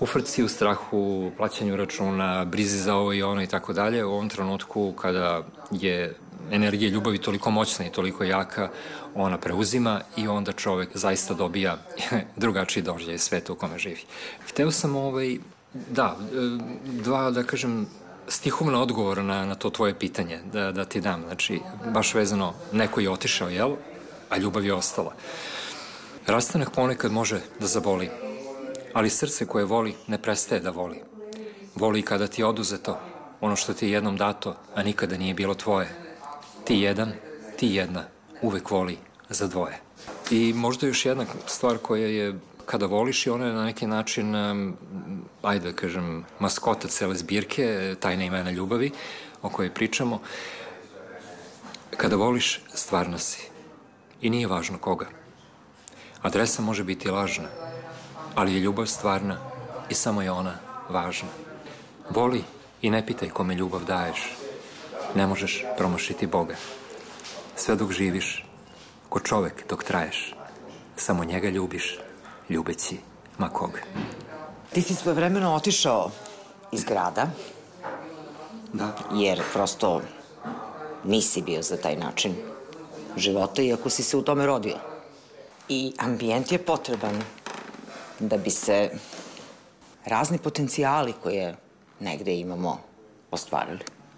U frci, u strahu, plaćanju računa, brizi za ovo i ono i tako dalje, u ovom trenutku kada je energija ljubavi toliko moćna i toliko jaka, ona preuzima i onda čovek zaista dobija drugačiji doživljaj sveta u kome živi. Hteo sam dva, da kažem, stihovna odgovora na to tvoje pitanje da ti dam. Znači, baš vezano, neko je otišao, jel? A ljubav je ostala. Rastanak ponekad može da zaboli, ali srce koje voli ne prestaje da voli. Voli i kada ti je oduzeto ono što ti je jednom dato, a nikada nije bilo tvoje. Ti jedan, ti jedna, uvek voli za dvoje. I možda još jedna stvar koja je, kada voliš, i ona je na neki način, ajde da kažem, maskota cele zbirke, tajna imena ljubavi, o kojoj pričamo. Kada voliš, stvarno si. I nije važno koga. Adresa može biti lažna, ali je ljubav stvarna i samo je ona važna. Voli i ne pitaj kome ljubav daješ. Ne možeš promašiti Boga. Sve dok živiš, ko čovek dok traješ, samo njega ljubiš, ljubeći ma koga. Ti si svojevremeno otišao iz grada. Da. Jer prosto nisi bio za taj način života, iako si se u tome rodio. I ambijent je potreban da bi se razni potencijali koje negde imamo ostvarili.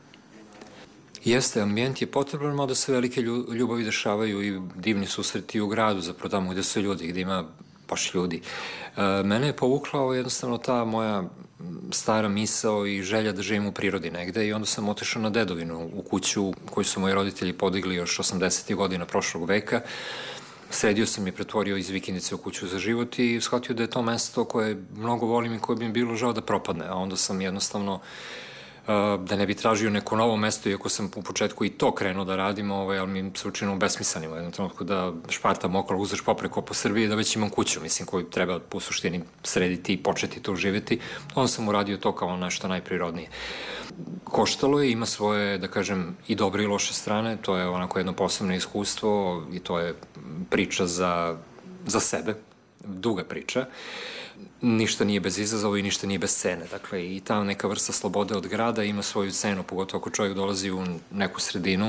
Jeste, ambijent je potreban, mada se velike ljubavi dešavaju i divni susreti u gradu, zapravo tamo gde su ljudi, gde ima baš ljudi. Mene je povukla jednostavno ta moja stara misao i želja da živim u prirodi negde i onda sam otišao na dedovinu, u kuću koju su moji roditelji podigli još 80. godina prošlog veka. Sredio sam i pretvorio iz vikendice u kuću za život i shvatio da je to mesto koje mnogo volim i koje bi mi bilo žao da propadne, a onda sam jednostavno, da ne bi tražio neko novo mesto, iako sam u početku i to krenuo da radim, ali mi se učinilo besmislenim u jednom trenutku da špartam okolo uzeš popreko po Srbiji, da već imam kuću, mislim, koju treba po suštini srediti i početi tu živjeti. Onda sam uradio to kao nešto najprirodnije. Koštalo je, ima svoje, da kažem, i dobre i loše strane, to je onako jedno posebno iskustvo i to je priča za sebe, duga priča. Ništa nije bez izazova i ništa nije bez cene. Dakle, i ta neka vrsta slobode od grada ima svoju cenu, pogotovo ako čovjek dolazi u neku sredinu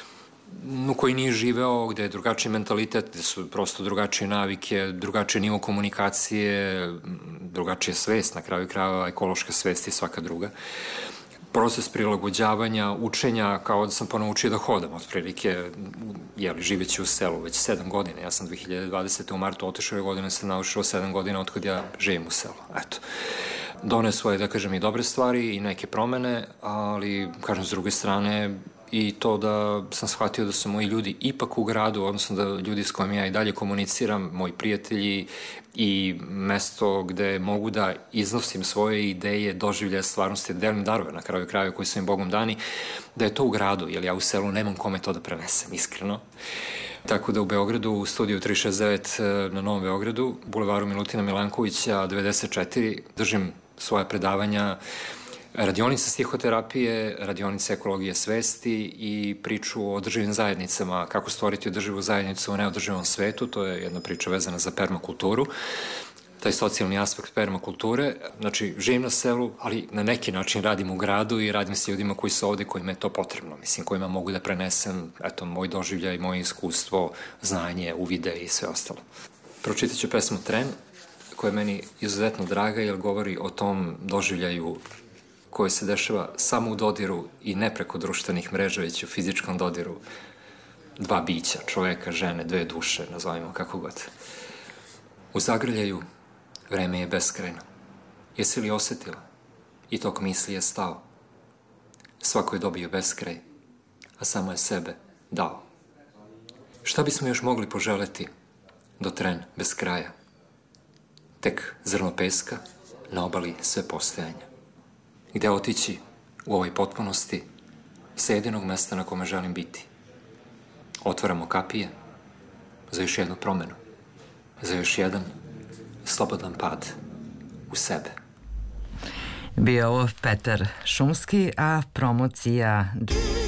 u kojoj nije živeo, gde je drugačiji mentalitet, gde su prosto drugačije navike, drugačije nivo komunikacije, drugačija svest, na kraju krajeva ekološka svest i svaka druga. Proces prilagođavanja, učenja, kao da sam ponaučio da hodam, otprilike, živeći u selu već 7 godina. Ja sam 2020. u martu otišao i godine sam naučio 7 godina otkad ja živim u selu. Eto. Doneo svoje, da kažem, i dobre stvari i neke promene, ali, kažem, s druge strane, i to da sam shvatio da su moji ljudi ipak u gradu, odnosno da ljudi s kojima ja i dalje komuniciram, moji prijatelji i mesto gde mogu da iznosim svoje ideje, doživljaje stvarnosti, da delim darove na kraju krajeva koji su im Bogom dani, da je to u gradu, jer ja u selu nemam kome to da prenesem, iskreno. Tako da u Beogradu, u studiju 369 na Novom Beogradu, bulevaru Milutina Milankovića 94, držim svoja predavanja, radionice stihoterapije, radionice ekologije svesti i priču o održivim zajednicama, kako stvoriti održivu zajednicu u neodrživom svetu, to je jedna priča vezana za permakulturu, taj socijalni aspekt permakulture. Znači, živim na selu, ali na neki način radim u gradu i radim s ljudima koji su ovde, kojima je to potrebno, mislim, kojima mogu da prenesem, eto, moj doživljaj, moje iskustvo, znanje, uvide i sve ostalo. Pročitat ću pesmu Tren, koja je meni izuzetno draga, jer govori o tom doživljaju koje se dešava samo u dodiru i ne preko društvenih mreža, već u fizičkom dodiru dva bića, čoveka, žene, dve duše, nazovimo kako god. U zagrljaju vreme je beskrajno. Jesi li osetila? I tok misli je stao. Svako je dobio beskraj, a samo je sebe dao. Šta bismo još mogli poželeti do tren bez kraja? Tek zrno peska na obali sve postojanja. Gde otići u ovoj potpunosti sa jedinog mesta na kome želim biti. Otvaramo kapije za još jednu promenu, za još jedan slobodan pad u sebe. Bio ovo Petar Šumski, a promocija...